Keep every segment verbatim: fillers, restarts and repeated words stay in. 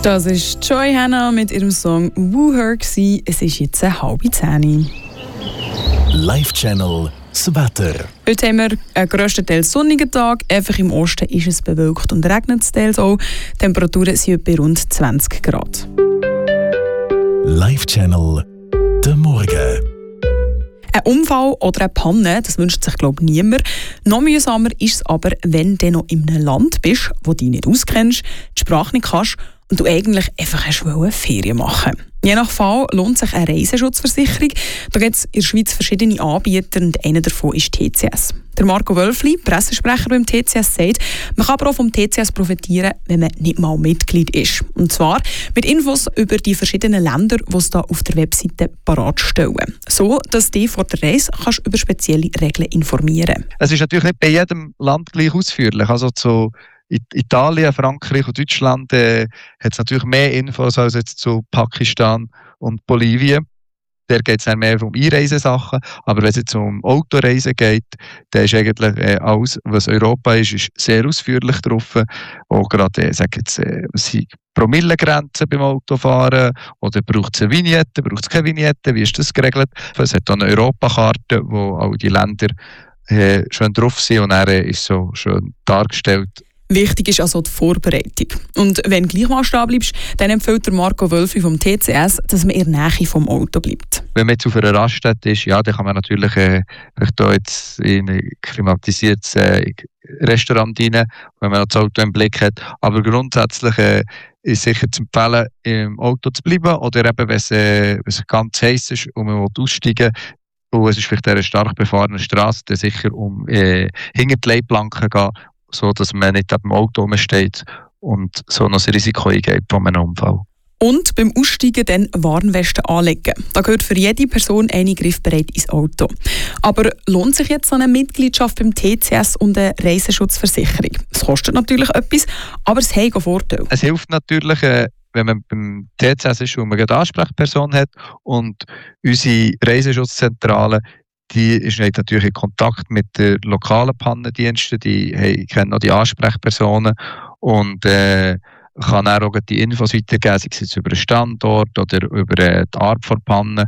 Das ist Joy Hannah mit ihrem Song «Woo Her». Es ist jetzt halb zehn. Live-Channel das Wetter. Heute haben wir einen grösstenteils sonnigen Tag. Einfach im Osten ist es bewölkt und regnet es teils auch. Die Temperaturen sind bei rund zwanzig Grad. Live-Channel der Morgen. Ein Unfall oder eine Panne, das wünscht sich, glaube ich, niemand. Noch mühsamer ist es aber, wenn du noch in einem Land bist, wo du dich nicht auskennst, die Sprache nicht kannst und du eigentlich einfach eine Ferien machen willst. Je nach Fall lohnt sich eine Reiseschutzversicherung. Da gibt es in der Schweiz verschiedene Anbieter und einer davon ist T C S. Der Marco Wölfli, Pressesprecher beim T C S, sagt, man kann aber auch vom T C S profitieren, wenn man nicht mal Mitglied ist. Und zwar mit Infos über die verschiedenen Länder, die es da auf der Webseite parat stellen. So, dass du vor der Reise kannst über spezielle Regeln informieren. Es ist natürlich nicht bei jedem Land gleich ausführlich. Also zu Italien, Frankreich und Deutschland äh, hat es natürlich mehr Infos als jetzt zu Pakistan und Bolivien. Da geht es mehr um Einreisesachen. Aber wenn es jetzt um Autoreisen geht, dann ist eigentlich äh, alles, was Europa ist, ist sehr ausführlich drauf. Auch gerade, äh, sagen jetzt, äh, was sind Promillegrenzen beim Autofahren? Oder braucht es eine Vignette, braucht es keine Vignette? Wie ist das geregelt? Es hat auch eine Europakarte, wo all die Länder äh, schon drauf sind und dann äh, ist so schön dargestellt. Wichtig ist also die Vorbereitung. Und wenn du gleich mal stehen bleibst, dann empfiehlt der Marco Wölfli vom T C S, dass man in der Nähe vom Auto bleibt. Wenn man jetzt auf einer Raststätte ist, ja, dann kann man natürlich äh, da jetzt in ein klimatisiertes äh, Restaurant rein, wenn man das Auto im Blick hat. Aber grundsätzlich äh, ist sicher zu empfehlen, im Auto zu bleiben. Oder eben, wenn es, äh, wenn es ganz heiß ist und man will aussteigen und es ist vielleicht eine stark befahrene Straße, dann sicher um äh, hinter die Leitplanken gehen, so dass man nicht am Auto rumsteht und so noch ein Risiko eingeht von einem Unfall. Und beim Aussteigen dann Warnweste anlegen. Da gehört für jede Person eine griffbereit ins Auto. Aber lohnt sich jetzt so eine Mitgliedschaft beim T C S und eine Reiseschutzversicherung? Es kostet natürlich etwas, aber es hat auch Vorteile. Es hilft natürlich, wenn man beim T C S ist und man eine Ansprechperson hat und unsere Reiseschutzzentrale, die ist natürlich in Kontakt mit den lokalen Pannendiensten, die hey, kennen auch die Ansprechpersonen und äh, kann auch die Infos weitergeben, sei es jetzt über den Standort oder über äh, die Art von Pannen.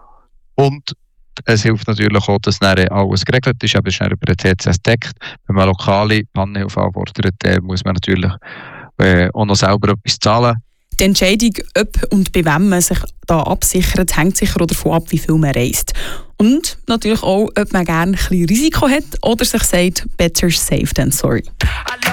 Und es hilft natürlich auch, dass dann alles geregelt ist, aber es ist dann über den T C S deckt. Wenn man lokale Pannenhilfe anfordert, dann muss man natürlich äh, auch noch selber etwas zahlen. Die Entscheidung, ob und bei wem man sich da absichert, hängt sicher auch davon ab, wie viel man reist. Und natürlich auch, ob man gerne ein bisschen Risiko hat oder sich sagt, better safe than sorry.